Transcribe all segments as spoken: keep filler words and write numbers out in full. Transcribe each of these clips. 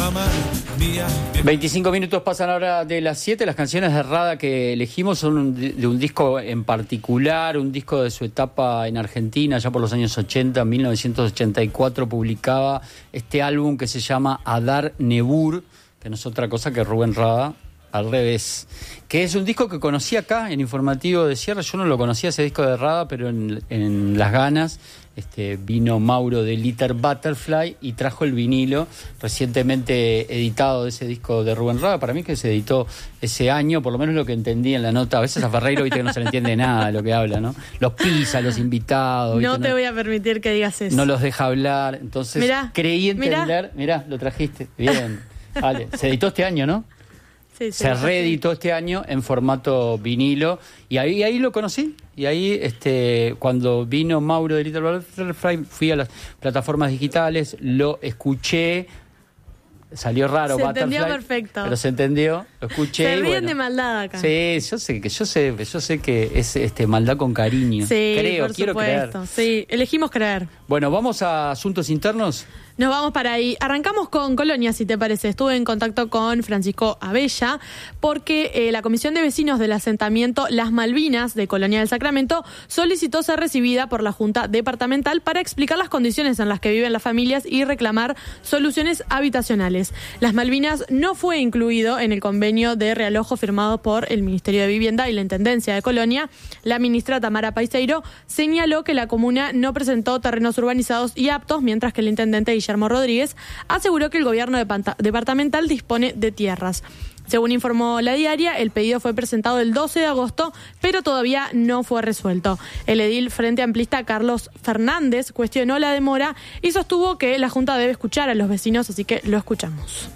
veinticinco minutos pasan ahora de las siete. Las canciones de Rada que elegimos son de un disco en particular, un disco de su etapa en Argentina, ya por los años ochenta, en mil novecientos ochenta y cuatro publicaba este álbum que se llama Adar Nebur, que no es otra cosa que Rubén Rada al revés, que es un disco que conocí acá en Informativo de Sierra. Yo no lo conocía ese disco de Rada, pero en, en Las Ganas este, vino Mauro de Liter Butterfly y trajo el vinilo recientemente editado de ese disco de Rubén Rada. Para mí que se editó ese año, por lo menos lo que entendí en la nota. A veces a Ferreiro viste que no se le entiende nada de lo que habla, ¿no? Los pisa, los invitados. No ¿viste? te no, voy a permitir que digas eso. No los deja hablar, entonces mirá, creí entender. Mirá. mirá, lo trajiste, bien. Vale, se editó este año, ¿no? Sí, sí, se reeditó este año en formato vinilo y ahí ahí lo conocí y ahí este cuando vino Mauro de Little Butterfly fui a las plataformas digitales, lo escuché, salió raro se Butterfly, entendió perfecto, pero se entendió, lo escuché. Se ríen y bueno, de maldad acá. Sí, yo sé que yo sé, yo sé que es este maldad con cariño. Sí, creo, por quiero supuesto. creer. Sí, elegimos creer. Bueno, vamos a asuntos internos. Nos vamos para ahí. Arrancamos con Colonia, si te parece. Estuve en contacto con Francisco Abella porque eh, la Comisión de Vecinos del asentamiento Las Malvinas de Colonia del Sacramento solicitó ser recibida por la Junta Departamental para explicar las condiciones en las que viven las familias y reclamar soluciones habitacionales. Las Malvinas no fue incluido en el convenio de realojo firmado por el Ministerio de Vivienda y la Intendencia de Colonia. La ministra Tamara Paiseiro señaló que la comuna no presentó terrenos urbanizados y aptos, mientras que el intendente Guillermo Rodríguez aseguró que el gobierno departamental dispone de tierras. Según informó La Diaria, el pedido fue presentado el doce de agosto, pero todavía no fue resuelto. El edil Frente Amplista Carlos Fernández cuestionó la demora y sostuvo que la Junta debe escuchar a los vecinos, así que lo escuchamos.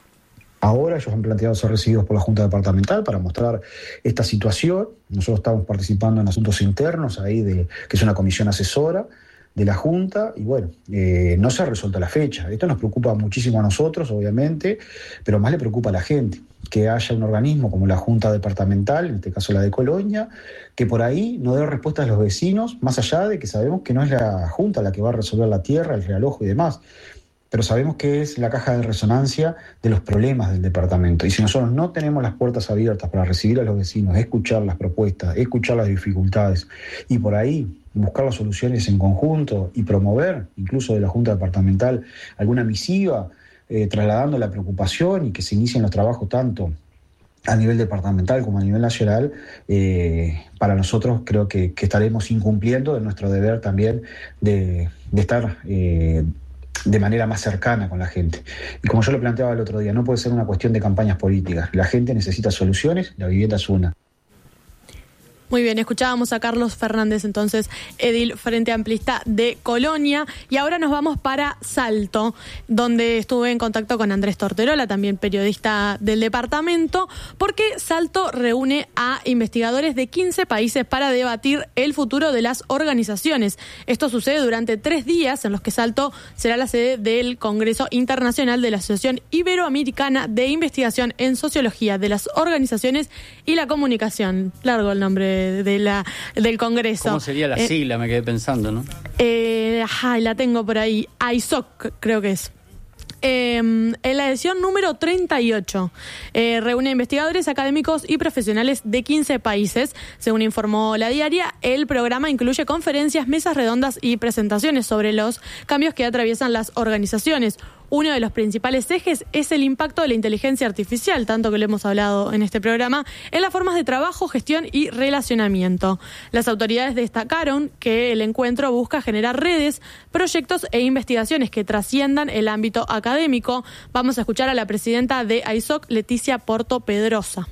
Ahora ellos han planteado ser recibidos por la Junta Departamental para mostrar esta situación. Nosotros estamos participando en asuntos internos, ahí de que es una comisión asesora de la Junta, y bueno, eh, no se ha resuelto la fecha. Esto nos preocupa muchísimo a nosotros, obviamente, pero más le preocupa a la gente, que haya un organismo como la Junta Departamental, en este caso la de Colonia, que por ahí no dé respuestas a los vecinos, más allá de que sabemos que no es la Junta la que va a resolver la tierra, el realojo y demás, pero sabemos que es la caja de resonancia de los problemas del departamento. Y si nosotros no tenemos las puertas abiertas para recibir a los vecinos, escuchar las propuestas, escuchar las dificultades, y por ahí buscar las soluciones en conjunto y promover, incluso de la Junta Departamental, alguna misiva eh, trasladando la preocupación y que se inicien los trabajos tanto a nivel departamental como a nivel nacional, eh, para nosotros creo que, que estaremos incumpliendo de nuestro deber también de, de estar eh, de manera más cercana con la gente. Y como yo lo planteaba el otro día, no puede ser una cuestión de campañas políticas. La gente necesita soluciones, la vivienda es una. Muy bien, escuchábamos a Carlos Fernández, entonces, edil Frente Amplista de Colonia. Y ahora nos vamos para Salto, donde estuve en contacto con Andrés Torterola, también periodista del departamento, porque Salto reúne a investigadores de quince países para debatir el futuro de las organizaciones. Esto sucede durante tres días en los que Salto será la sede del Congreso Internacional de la Asociación Iberoamericana de Investigación en Sociología de las Organizaciones y la Comunicación. Largo el nombre de la del Congreso. ¿Cómo sería la eh, sigla? Me quedé pensando, ¿no? Eh, ajá, la tengo por ahí. A I S O C, creo que es. Eh, en la edición número treinta y ocho eh, reúne investigadores, académicos y profesionales de quince países. Según informó La Diaria, el programa incluye conferencias, mesas redondas y presentaciones sobre los cambios que atraviesan las organizaciones. Uno de los principales ejes es el impacto de la inteligencia artificial, tanto que lo hemos hablado en este programa, en las formas de trabajo, gestión y relacionamiento. Las autoridades destacaron que el encuentro busca generar redes, proyectos e investigaciones que trasciendan el ámbito académico. Vamos a escuchar a la presidenta de A I S O C, Leticia Porto Pedrosa.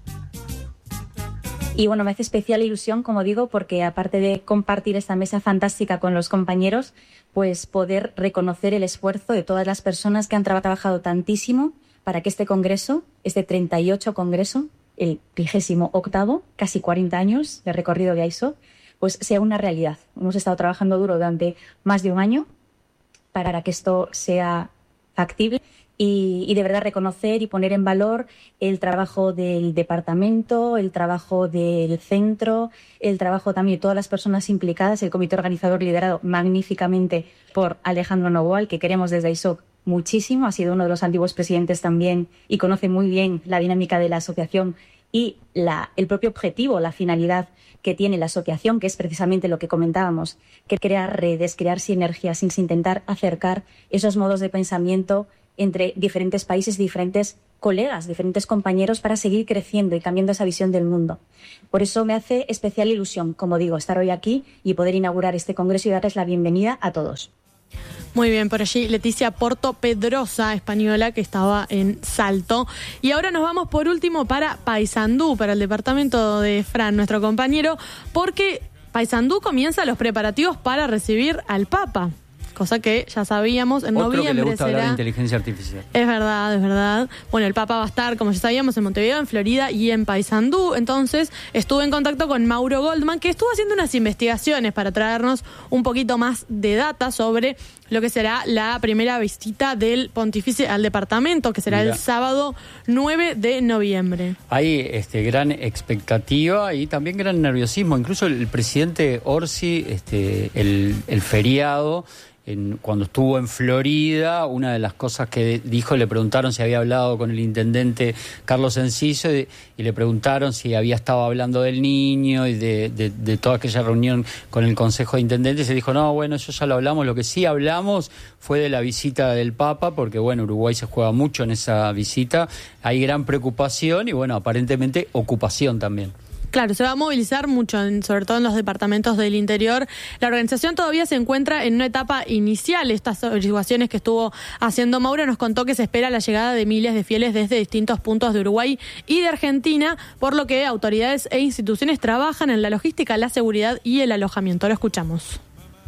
Y bueno, me hace especial ilusión, como digo, porque aparte de compartir esta mesa fantástica con los compañeros, pues poder reconocer el esfuerzo de todas las personas que han tra- trabajado tantísimo para que este congreso, este treinta y ocho congreso, el vigésimo octavo, casi cuarenta años de recorrido de A I S O C, pues sea una realidad. Hemos estado trabajando duro durante más de un año para que esto sea factible. Y, y de verdad reconocer y poner en valor el trabajo del departamento, el trabajo del centro, el trabajo también de todas las personas implicadas, el comité organizador liderado magníficamente por Alejandro Novoa, al que queremos desde A I S O C muchísimo, ha sido uno de los antiguos presidentes también y conoce muy bien la dinámica de la asociación y la, el propio objetivo, la finalidad que tiene la asociación, que es precisamente lo que comentábamos, que crear redes, crear sinergias, intentar acercar esos modos de pensamiento entre diferentes países, diferentes colegas, diferentes compañeros para seguir creciendo y cambiando esa visión del mundo. Por eso me hace especial ilusión, como digo, estar hoy aquí y poder inaugurar este congreso y darles la bienvenida a todos. Muy bien, por allí Leticia Porto Pedrosa, española, que estaba en Salto. Y ahora nos vamos por último para Paysandú, para el departamento de Fran, nuestro compañero, porque Paysandú comienza los preparativos para recibir al Papa. Cosa que ya sabíamos, en Otro noviembre que le gusta será... hablar de inteligencia artificial. Es verdad, es verdad. Bueno, el Papa va a estar, como ya sabíamos, en Montevideo, en Florida y en Paysandú. Entonces, estuve en contacto con Mauro Goldman, que estuvo haciendo unas investigaciones para traernos un poquito más de data sobre lo que será la primera visita del pontífice al departamento, que será Mira. el sábado nueve de noviembre. Hay este, gran expectativa y también gran nerviosismo. Incluso el, el presidente Orsi, este, el, el feriado... En, cuando estuvo en Florida, una de las cosas que dijo, le preguntaron si había hablado con el intendente Carlos Enciso y, y le preguntaron si había estado hablando del niño y de, de, de toda aquella reunión con el Consejo de Intendentes. Y se dijo, no, bueno, eso ya lo hablamos. Lo que sí hablamos fue de la visita del Papa, porque, bueno, Uruguay se juega mucho en esa visita. Hay gran preocupación y, bueno, aparentemente ocupación también. Claro, se va a movilizar mucho, en, sobre todo en los departamentos del interior. La organización todavía se encuentra en una etapa inicial. Estas averiguaciones que estuvo haciendo Mauro nos contó que se espera la llegada de miles de fieles desde distintos puntos de Uruguay y de Argentina, por lo que autoridades e instituciones trabajan en la logística, la seguridad y el alojamiento. Lo escuchamos.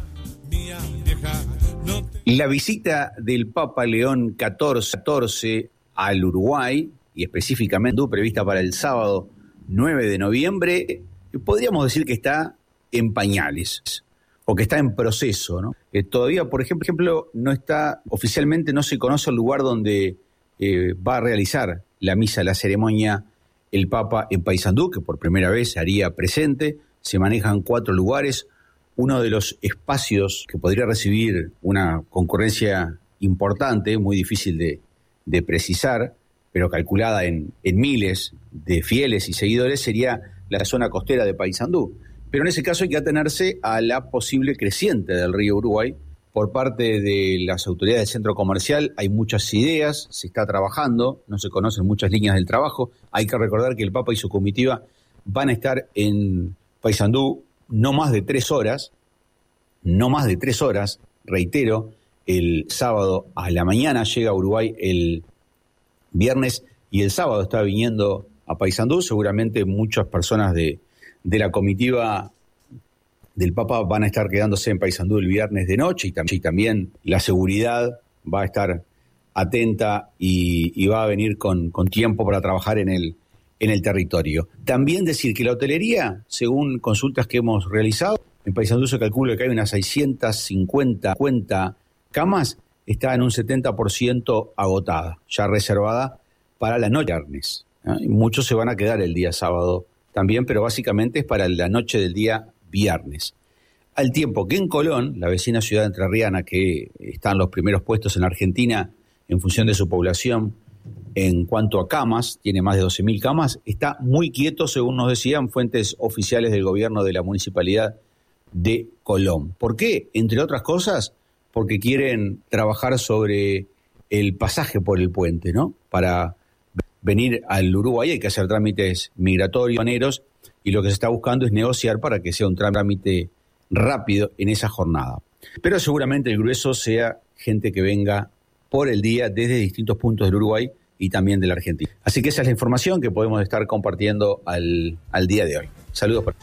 La visita del Papa León catorce al Uruguay, y específicamente prevista para el sábado nueve de noviembre, podríamos decir que está en pañales o que está en proceso, ¿no? Eh, todavía, por ejemplo, no está, oficialmente no se conoce el lugar donde eh, va a realizar la misa, la ceremonia, el Papa en Paysandú, que por primera vez se haría presente. Se manejan cuatro lugares. Uno de los espacios que podría recibir una concurrencia importante, muy difícil de, de precisar, pero calculada en, en miles de fieles y seguidores, sería la zona costera de Paysandú. Pero en ese caso hay que atenerse a la posible creciente del río Uruguay. Por parte de las autoridades del centro comercial hay muchas ideas, se está trabajando, no se conocen muchas líneas del trabajo. Hay que recordar que el Papa y su comitiva van a estar en Paysandú no más de tres horas, no más de tres horas, reitero, el sábado a la mañana, llega a Uruguay el viernes y el sábado está viniendo a Paysandú. Seguramente muchas personas de, de la comitiva del Papa van a estar quedándose en Paysandú el viernes de noche y, tam- y también la seguridad va a estar atenta y, y va a venir con, con tiempo para trabajar en el, en el territorio. También decir que la hotelería, según consultas que hemos realizado, en Paysandú se calcula que hay unas seiscientas cincuenta camas, está en un setenta por ciento agotada, ya reservada para la noche viernes. ¿eh? Muchos se van a quedar el día sábado también, pero básicamente es para la noche del día viernes. Al tiempo que en Colón, la vecina ciudad entrerriana, que está en los primeros puestos en Argentina en función de su población en cuanto a camas, tiene más de doce mil camas, está muy quieto, según nos decían fuentes oficiales del gobierno de la municipalidad de Colón. ¿Por qué? Entre otras cosas, porque quieren trabajar sobre el pasaje por el puente, ¿no? Para venir al Uruguay hay que hacer trámites migratorios y lo que se está buscando es negociar para que sea un trámite rápido en esa jornada. Pero seguramente el grueso sea gente que venga por el día desde distintos puntos del Uruguay y también de la Argentina. Así que esa es la información que podemos estar compartiendo al, al día de hoy. Saludos por...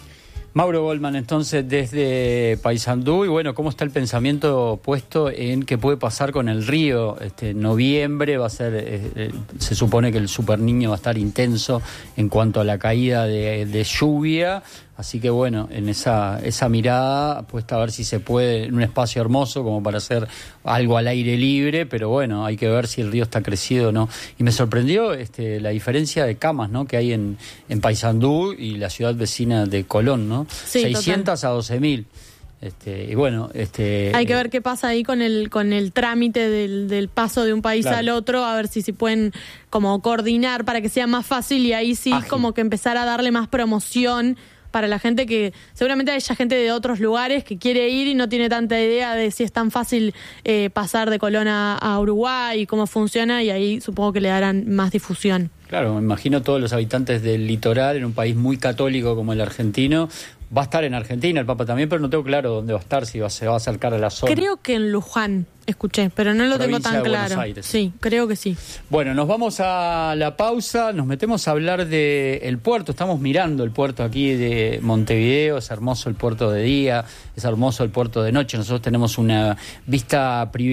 Mauro Goldman, entonces, desde Paysandú, y bueno, ¿cómo está el pensamiento puesto en qué puede pasar con el río? Este noviembre va a ser, eh, se supone que el Super Niño va a estar intenso en cuanto a la caída de, de lluvia, así que bueno, en esa esa mirada puesta a ver si se puede, en un espacio hermoso como para hacer algo al aire libre, pero bueno, hay que ver si el río está crecido o no. Y me sorprendió este, la diferencia de camas, ¿no?, que hay en, en Paysandú y la ciudad vecina de Colón, ¿no? Sí, seiscientas total. a doce mil. Este, y bueno, este hay que ver qué pasa ahí con el con el trámite del, del paso de un país claro. al otro, a ver si se pueden como coordinar para que sea más fácil y ahí sí Ágil. como que empezar a darle más promoción para la gente que seguramente haya gente de otros lugares que quiere ir y no tiene tanta idea de si es tan fácil eh, pasar de Colón a, a Uruguay y cómo funciona, y ahí supongo que le darán más difusión. Claro, me imagino todos los habitantes del litoral, en un país muy católico como el argentino. Va a estar en Argentina el Papa también, pero no tengo claro dónde va a estar, si va, se va a acercar a la zona. Creo que en Luján, escuché, pero no lo tengo Provincia tan de Buenos claro. Aires. Sí, creo que sí. Bueno, nos vamos a la pausa, nos metemos a hablar del puerto. Estamos mirando el puerto aquí de Montevideo, es hermoso el puerto de día, es hermoso el puerto de noche. Nosotros tenemos una vista privilegiada